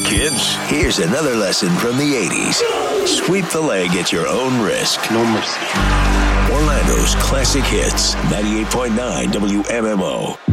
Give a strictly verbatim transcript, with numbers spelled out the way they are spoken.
right, kids. Here's another lesson from the eighties. Sweep the leg at your own risk. No mercy. Orlando's classic hits, ninety-eight point nine W M M O.